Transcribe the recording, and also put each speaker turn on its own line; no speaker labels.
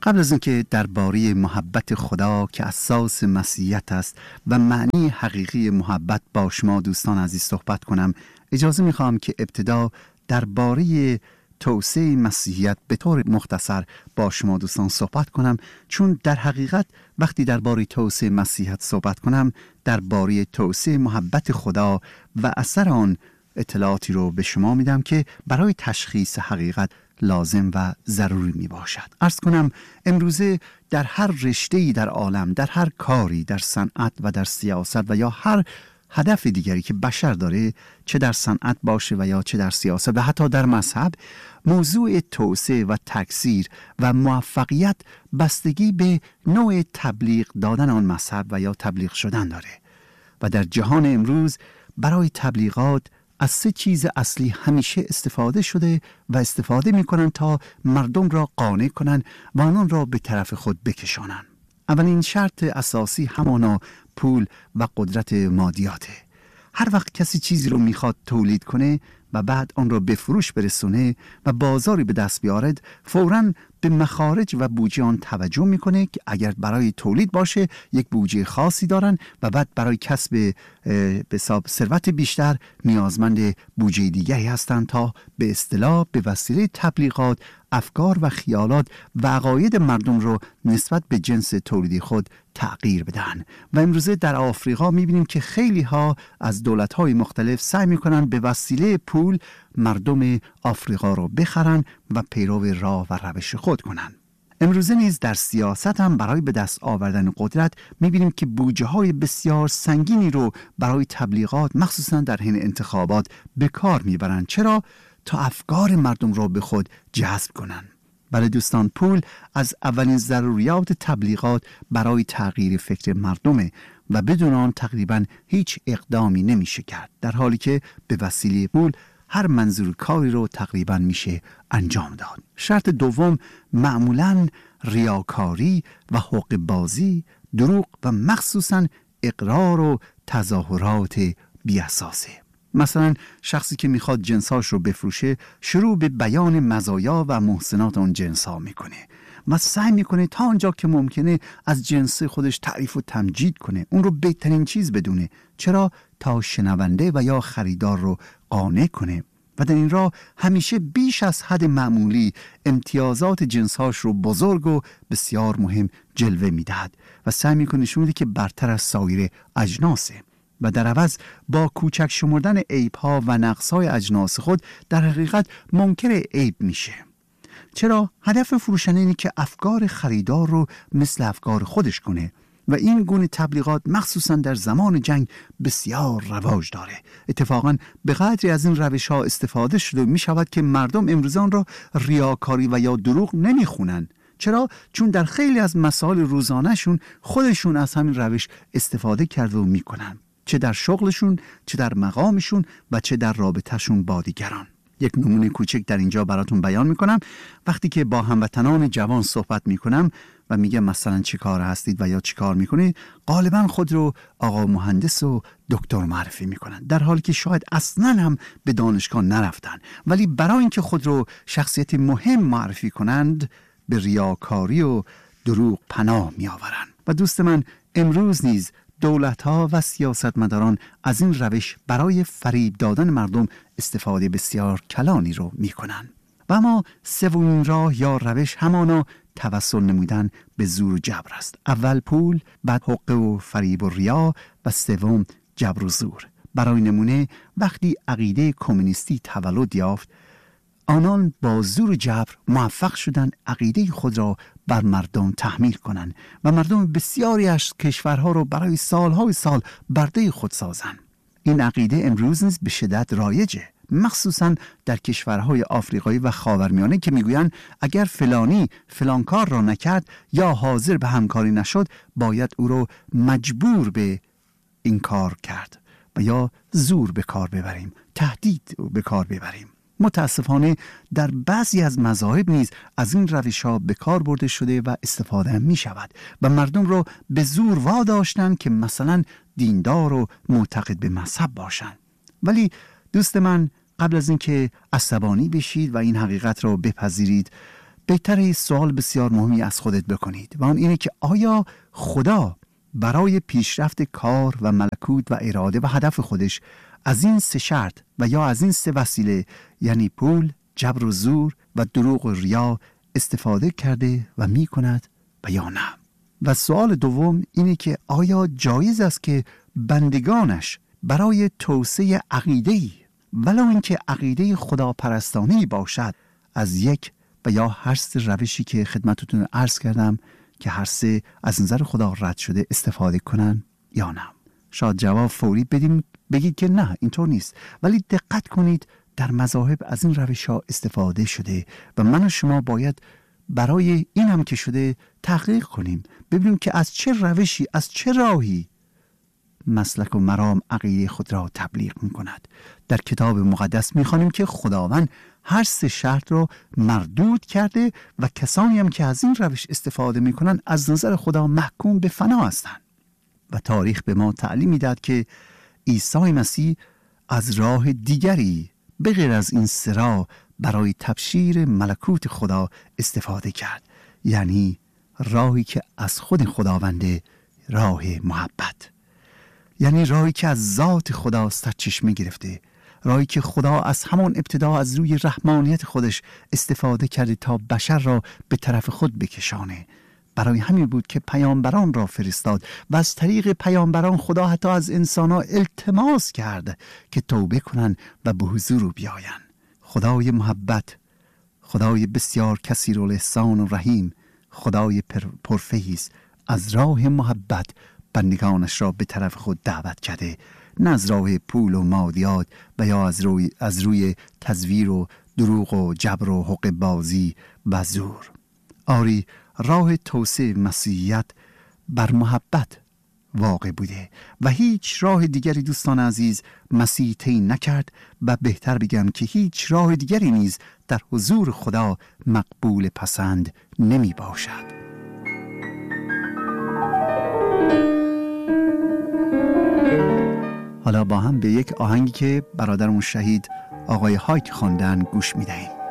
قبل از اینکه درباره محبت خدا که اساس مسیحیت است و معنی حقیقی محبت با شما دوستان عزیز صحبت کنم، اجازه میخوام که ابتدا درباره توسعه مسیحیت به طور مختصر با شما دوستان صحبت کنم، چون در حقیقت وقتی درباره توسعه مسیحیت صحبت کنم درباره توسعه محبت خدا و اثر آن اطلاعاتی رو به شما میدم که برای تشخیص حقیقت لازم و ضروری می باشد. عرض کنم امروزه در هر رشته‌ای در عالم، در هر کاری، در صنعت و در سیاست و یا هر هدف دیگری که بشر داره، چه در صنعت باشه و یا چه در سیاست و حتی در مذهب، موضوع توسعه و تکثیر و موفقیت بستگی به نوع تبلیغ دادن آن مذهب و یا تبلیغ شدن داره. و در جهان امروز برای تبلیغات از سه چیز اصلی همیشه استفاده شده و استفاده میکنن تا مردم را قانع کنن و آنان را به طرف خود بکشانن. اولین شرط اساسی همانا پول و قدرت مادیاته. هر وقت کسی چیزی رو میخواد تولید کنه و بعد آن را به فروش برسونه و بازاری به دست بیارد، فوراً به مخارج و بودجه آن توجه میکنه که اگر برای تولید باشه یک بودجه خاصی دارن و بعد برای کسب به حساب ثروت بیشتر نیازمند بودجه دیگری هستند تا به اصطلاح به وسیله تبلیغات افکار و خیالات و عقاید مردم رو نسبت به جنس تولیدی خود تغییر بدن. و امروزه در آفریقا میبینیم که خیلی ها از دولت‌های مختلف سعی میکنن به وسیله پول مردم آفریقا رو بخرن و پیرو راه و روش خود کنن. امروزه نیز در سیاست هم برای به دست آوردن قدرت میبینیم که بودجه های بسیار سنگینی رو برای تبلیغات مخصوصا در حین انتخابات به کار میبرن. چرا؟ تا افکار مردم رو به خود جذب کنن. بله دوستان، پول از اولین ضروریات تبلیغات برای تغییر فکر مردمه و بدون آن تقریبا هیچ اقدامی نمیشه کرد، در حالی که به وسیله پول هر منظور کاری رو تقریبا میشه انجام داد. شرط دوم معمولاً ریاکاری و حقوق بازی، دروغ و مخصوصاً اقرار و تظاهرات بی‌اساسه. مثلا شخصی که میخواد جنساش رو بفروشه شروع به بیان مزایا و محسنات اون جنسا میکنه و سعی میکنه تا آنجا که ممکنه از جنس خودش تعریف و تمجید کنه، اون رو بهترین چیز بدونه. چرا؟ تا شنونده و یا خریدار رو قانع کنه و در این راه همیشه بیش از حد معمولی امتیازات جنساش رو بزرگ و بسیار مهم جلوه میدهد و سعی میکنه نشون بده که برتر از سایر اجناسه و در عوض با کوچک شمردن عیب‌ها و نقص‌های اجناس خود در حقیقت منکر عیب میشه. چرا؟ هدف فروشنده اینه که افکار خریدار رو مثل افکار خودش کنه و این گونه تبلیغات مخصوصا در زمان جنگ بسیار رواج داره. اتفاقا به قدری از این روش ها استفاده شده می شود که مردم امروزان را ریاکاری و یا دروغ نمیخونن. چرا؟ چون در خیلی از مسائل روزانهشون خودشون از همین روش استفاده کرده و میکنن، چه در شغلشون، چه در مقامشون و چه در رابطهشون با دیگران. یک نمونه کوچک در اینجا براتون بیان میکنم. وقتی که با هموطنان جوان صحبت میکنم و میگم مثلا چی کار هستید و یا چی کار میکنید، غالبا خود رو آقا مهندس و دکتر معرفی میکنن، در حالی که شاید اصلا هم به دانشگاه نرفتن، ولی برای اینکه خود رو شخصیت مهم معرفی کنند به ریاکاری و دروغ پناه میآورند. و دوست من، امروز نیز دولت‌ها و سیاستمداران از این روش برای فریب دادن مردم استفاده بسیار کلانی رو میکنن. و اما سومین راه یا روش همانا توسل نمودن به زور و جبر است. اول پول، بعد حقه و فریب و ریا و سوم جبر و زور. برای نمونه وقتی عقیده کمونیستی تولد یافت، آنان با زور و جبر موفق شدند عقیده خود را بر مردم تحمیل کنند و مردم بسیاری از کشورها را برای سالهای سال برده خود سازند. این عقیده امروز نیز به شدت رایجه، مخصوصا در کشورهای آفریقایی و خاورمیانه که میگویند اگر فلانی فلان کار را نکرد یا حاضر به همکاری نشد، باید او را مجبور به این کار کرد و یا زور به کار ببریم، تهدید به کار ببریم. متاسفانه در بعضی از مذاهب نیز از این روش‌ها به کار برده شده و استفاده هم می شود و مردم را به زور واداشتن که مثلا دیندار و معتقد به مذهب باشند. ولی دوست من، قبل از اینکه عصبانی بشید و این حقیقت را بپذیرید، بهتره سوال بسیار مهمی از خودت بکنید و آن اینه که آیا خدا برای پیشرفت کار و ملکوت و اراده و هدف خودش از این 3 شرط و یا از این 3 وسیله، یعنی پول، جبر و زور و دروغ و ریا، استفاده کرده و می کند و یا نه؟ و سوال دوم اینه که آیا جایز است که بندگانش برای توسعه عقیده‌ای ولو اینکه عقیده خداپرستانه‌ای باشد از یک و یا هر 3 روشی که خدمتتون عرض کردم که هر 3 از نظر خدا رد شده استفاده کنن یا نه؟ شاید جواب فوری بدیم بگید که نه اینطور نیست، ولی دقت کنید در مذاهب از این روش ها استفاده شده و من و شما باید برای این هم که شده تحقیق کنیم، ببینیم که از چه روشی، از چه راهی مسلک و مرام عقیده خود را تبلیغ می کند. در کتاب مقدس می خوانیم که خداوند هر 3 شرط را مردود کرده و کسانی هم که از این روش استفاده می کنند از نظر خدا محکوم به فنا هستند. و تاریخ به ما تعلیم می دهد که عیسی مسیح از راه دیگری به غیر از این 3 راه برای تبشیر ملکوت خدا استفاده کرد، یعنی راهی که از خود خداونده، راه محبت، یعنی راهی که از ذات خدا سرچشمه گرفته، راهی که خدا از همان ابتدا از روی رحمانیت خودش استفاده کرده تا بشر را به طرف خود بکشانه. برای همین بود که پیامبران را فرستاد و از طریق پیامبران خدا حتی از انسان‌ها التماس کرد که توبه کنند و به حضور بیایند. خدای محبت، خدای بسیار کثیرالاحسان و رحیم، خدای پرفیض از راه محبت بندگانش را به طرف خود دعوت کرده، نه از راه پول و مادیات و یا از روی تزویر و دروغ و جبر و حق بازی و زور. آری راه توسعه مسیحیت بر محبت واقع بوده و هیچ راه دیگری دوستان عزیز مسیح طی نکرد و بهتر بگم که هیچ راه دیگری نیز در حضور خدا مقبول پسند نمی باشد. حالا با هم به یک آهنگی که برادرمون شهید آقای هایک خواندن گوش می دهیم.